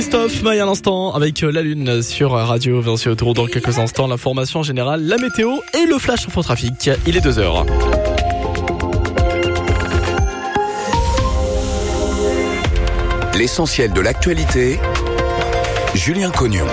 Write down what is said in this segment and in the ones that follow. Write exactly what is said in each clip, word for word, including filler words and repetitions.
Christophe Maille à l'instant avec la Lune sur Radio Vinci Autour. Dans quelques instants, l'information générale, la météo et le flash infotrafic. Il est deux heures. L'essentiel de l'actualité, Julien Cognon.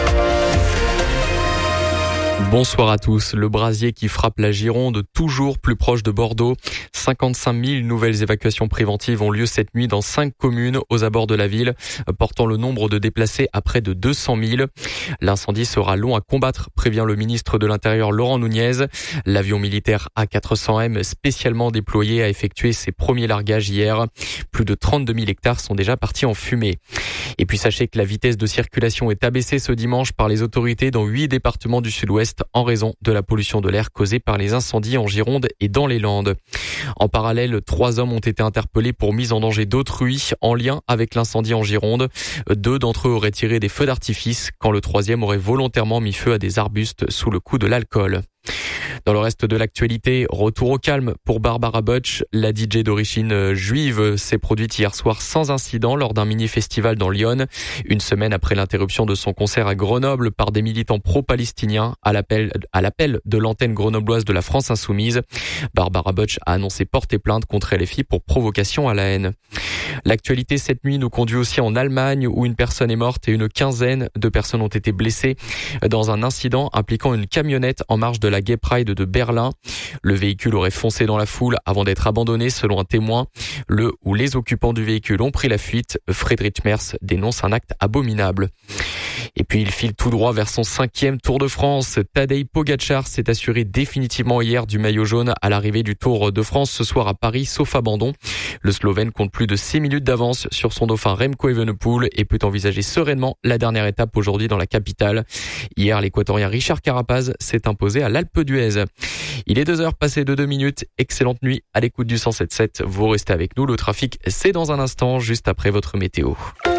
Bonsoir à tous. Le brasier qui frappe la Gironde, toujours plus proche de Bordeaux. cinquante-cinq mille nouvelles évacuations préventives ont lieu cette nuit dans cinq communes aux abords de la ville, portant le nombre de déplacés à près de deux cent mille. L'incendie sera long à combattre, prévient le ministre de l'Intérieur Laurent Nunez. L'avion militaire A quatre cents M, spécialement déployé, a effectué ses premiers largages hier. Plus de trente-deux mille hectares sont déjà partis en fumée. Et puis sachez que la vitesse de circulation est abaissée ce dimanche par les autorités dans huit départements du sud-ouest en raison de la pollution de l'air causée par les incendies en Gironde et dans les Landes. En parallèle, trois hommes ont été interpellés pour mise en danger d'autrui en lien avec l'incendie en Gironde. Deux d'entre eux auraient tiré des feux d'artifice quand le troisième aurait volontairement mis feu à des arbustes sous le coup de l'alcool. Dans le reste de l'actualité, retour au calme pour Barbara Butch. La D J d'origine juive s'est produite hier soir sans incident lors d'un mini-festival dans Lyon. Une semaine après l'interruption de son concert à Grenoble par des militants pro-palestiniens à l'appel, à l'appel de l'antenne grenobloise de la France Insoumise. Barbara Butch a annoncé porter plainte contre L F I pour provocation à la haine. L'actualité cette nuit nous conduit aussi en Allemagne où une personne est morte et une quinzaine de personnes ont été blessées dans un incident impliquant une camionnette en marge de la Gay Pride de Berlin. Le véhicule aurait foncé dans la foule avant d'être abandonné selon un témoin. Le ou les occupants du véhicule ont pris la fuite. Friedrich Merz dénonce un acte abominable. Et puis il file tout droit vers son cinquième Tour de France. Tadej Pogačar s'est assuré définitivement hier du maillot jaune à l'arrivée du Tour de France ce soir à Paris, sauf abandon. Le Slovène compte plus de six minutes d'avance sur son dauphin Remco Evenepoel et peut envisager sereinement la dernière étape aujourd'hui dans la capitale. Hier, l'Équatorien Richard Carapaz s'est imposé à l'Alpe d'Huez. Il est deux heures passées de deux minutes. Excellente nuit à l'écoute du cent sept sept. Vous restez avec nous. Le trafic, c'est dans un instant, juste après votre météo.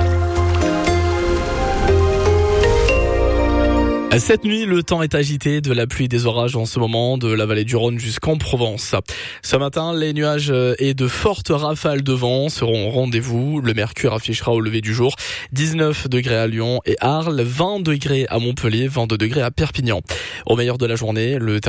Cette nuit, le temps est agité, de la pluie et des orages en ce moment, de la vallée du Rhône jusqu'en Provence. Ce matin, les nuages et de fortes rafales de vent seront au rendez-vous. Le mercure affichera au lever du jour dix-neuf degrés à Lyon et Arles, vingt degrés à Montpellier, vingt-deux degrés à Perpignan. Au meilleur de la journée, le